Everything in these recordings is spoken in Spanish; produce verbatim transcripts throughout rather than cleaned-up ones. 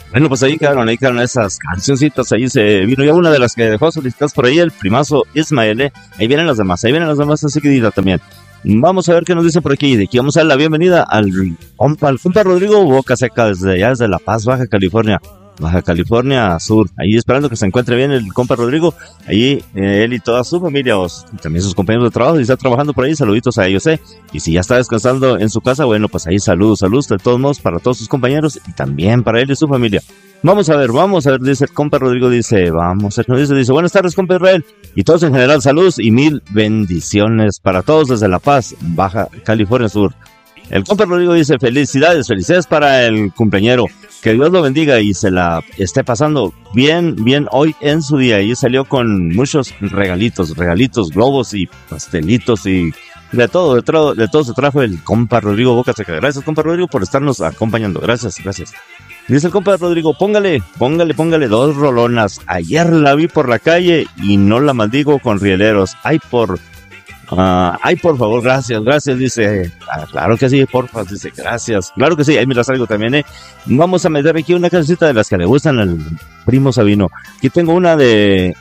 Bueno, pues ahí quedaron, ahí quedaron esas cancioncitas, ahí se vino ya una de las que dejó solicitadas por ahí, el primazo Ismael, ¿eh? Ahí vienen las demás, ahí vienen las demás, así que dirá también. Vamos a ver qué nos dice por aquí, de aquí vamos a dar la bienvenida al compa, al compa Rodrigo Boca Seca, desde allá, desde La Paz, Baja California. Baja California Sur, ahí esperando que se encuentre bien el compa Rodrigo, ahí eh, él y toda su familia, o también sus compañeros de trabajo, y está trabajando por ahí, saluditos a ellos, eh, y si ya está descansando en su casa, bueno, pues ahí saludos, saludos de todos modos para todos sus compañeros, y también para él y su familia. Vamos a ver, vamos a ver, dice el compa Rodrigo, dice, vamos a ver, dice, dice, buenas tardes compa Israel, y todos en general, saludos y mil bendiciones para todos desde La Paz, Baja California Sur. El compa Rodrigo dice, felicidades, felicidades para el cumpleañero, que Dios lo bendiga y se la esté pasando bien, bien hoy en su día. Y salió con muchos regalitos, regalitos, globos y pastelitos y de todo, de todo, de todo se trajo el compa Rodrigo Boca Seca. Gracias compa Rodrigo por estarnos acompañando, gracias, gracias. Dice el compa Rodrigo, póngale, póngale, póngale dos rolonas. Ayer la vi por la calle y no la maldigo con rieleros. Ay, por... Uh, ay, por favor, gracias, gracias, dice, ah, claro que sí, porfa, dice, gracias, claro que sí, ahí me las traigo también, eh, vamos a meter aquí una casita de las que le gustan al primo Sabino, aquí tengo una de,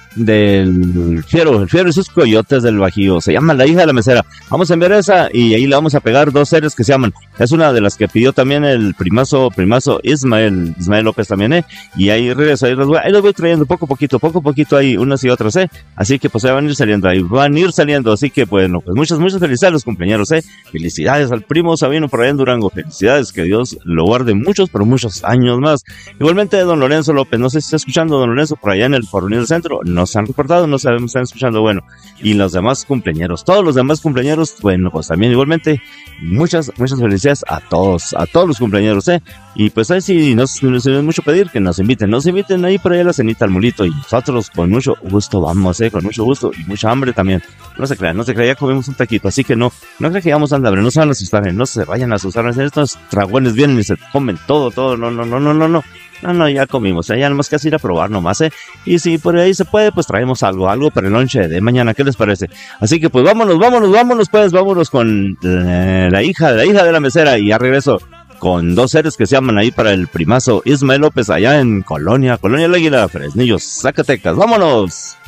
del Fiero, el Fiero y sus coyotes del Bajío, se llama La Hija de la Mesera, vamos a enviar esa y ahí le vamos a pegar dos series que se llaman, es una de las que pidió también el primazo, primazo Ismael, Ismael López también, eh, y ahí regreso, ahí los voy, ahí los voy trayendo poco a poquito, poco a poquito ahí, unas y otras, eh, así que pues ahí van a ir saliendo, ahí van a ir saliendo, así que pues bueno, pues muchas, muchas felicidades a los cumpleaños, eh. Felicidades al primo Sabino por allá en Durango. Felicidades, que Dios lo guarde muchos, pero muchos años más. Igualmente, don Lorenzo López, no sé si está escuchando don Lorenzo por allá en el Porvenir del Centro. Nos han reportado, no sabemos si están escuchando. Bueno, y los demás cumpleaños, todos los demás cumpleaños, bueno, pues también igualmente, muchas, muchas felicidades a todos, a todos los cumpleaños, eh. Y pues ahí sí, no es mucho pedir que nos inviten, nos inviten ahí por allá a la cenita al Mulito y nosotros con mucho gusto vamos, eh, con mucho gusto y mucha hambre también. No se crean, no se crean, ya comimos un taquito, así que no, no crean que llegamos a hambre, no se van a asustar, eh, no se vayan a asustar, estos dragones vienen y se comen todo, todo, no, no, no, no, no, no. No, no, ya comimos, eh, ya nomás casi ir a probar nomás, eh. Y si por ahí se puede, pues traemos algo, algo para el lonche de mañana, ¿qué les parece? Así que pues vámonos, vámonos, vámonos, pues, vámonos con eh, la hija, la hija de la mesera y ya regreso con dos seres que se llaman ahí para el primazo Ismael López allá en Colonia, Colonia El Águila, Fresnillo, Zacatecas. ¡Vámonos!